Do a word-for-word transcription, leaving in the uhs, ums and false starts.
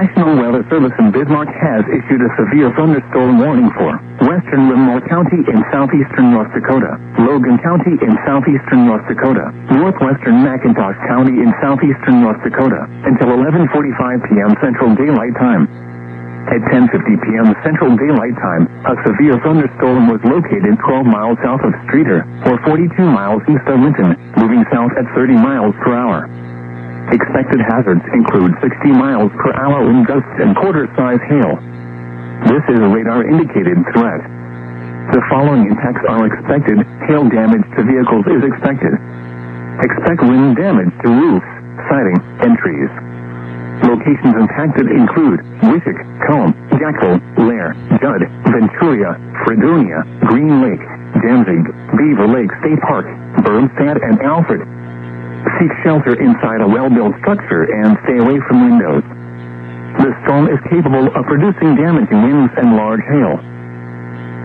National Weather Service in Bismarck has issued a severe thunderstorm warning for western Livermore County in southeastern North Dakota, Logan County in southeastern North Dakota, northwestern McIntosh County in southeastern North Dakota, until eleven forty-five p.m. Central Daylight Time. At ten fifty p.m. Central Daylight Time, a severe thunderstorm was located twelve miles south of Streator, or forty-two miles east of Linton, moving south at thirty miles per hour. Expected hazards include sixty miles per hour wind gusts and quarter-size hail. This is a radar-indicated threat. The following impacts are expected. Hail damage to vehicles is expected. Expect wind damage to roofs, siding, and trees. Locations impacted include Wissahick, Culm, Jackal, Lair, Judd, Venturia, Fredonia, Green Lake, Danzig, Beaver Lake State Park, Bermstad, and Alfred. Seek shelter inside a well-built structure and stay away from windows. The storm is capable of producing damaging winds and large hail.